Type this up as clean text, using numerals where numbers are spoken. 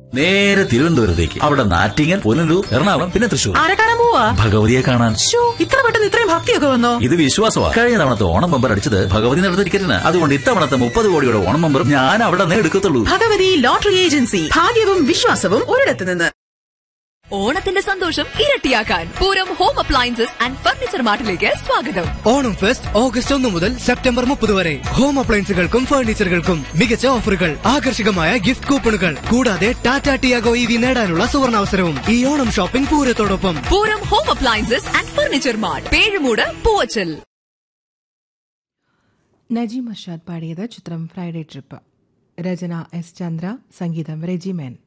നേരെ തിരുവനന്തപുരത്തേക്ക്. അവിടെ നാറ്റിങ്ങൽ, പുനലൂർ, എറണാകുളം, പിന്നെ തൃശ്ശൂർ. ആരെ കാണാൻ പോവാ? ഭഗവതിയെ കാണാൻ. ഇത്ര പെട്ടെന്ന് ഇത്രയും ഭക്തിയൊക്കെ വന്നോ? ഇത് വിശ്വാസമാണ്. കഴിഞ്ഞ തവണത്തെ ഓണം ബമ്പർ അടിച്ചത് ഭഗവതി നടന്ന ടിക്കറ്റിന്. അതുകൊണ്ട് ഇത്തവണത്തെ 30 കോടിയുടെ ഓണം ബമ്പറും ഞാൻ അവിടെ നിന്ന് എടുക്കത്തുള്ളൂ. Bhagavathi lottery agency. ഭാഗ്യവും വിശ്വാസവും ഒരിടത്ത് നിന്ന്. ഓണത്തിന്റെ സന്തോഷം ഇരട്ടിയാക്കാൻ Pooram home appliances and furniture മാർട്ടിലേക്ക് സ്വാഗതം. ഓണം ഫെസ്റ്റ് ഓഗസ്റ്റ് 1 മുതൽ സെപ്റ്റംബർ 30 വരെ. ഹോം അപ്ലയൻസുകൾക്കും ഫർണിച്ചറുകൾക്കും മികച്ച ഓഫറുകൾ, ആകർഷകമായ ഗിഫ്റ്റ് കൂപ്പണുകൾ, കൂടാതെ ടാറ്റ ടിയാഗോ EV നേടാനുള്ള സുവർണാവസരവും ഈ Onam shopping പൂരത്തോടൊപ്പം. Pooram home appliances and furniture mart, Pezhumoodu, Poovachal. Najeem Arshad പാടിയത് ചിത്രം ഫ്രൈഡേ ട്രിപ്പ്. രചന S. ചന്ദ്ര, സംഗീതം റെജിമേൻ.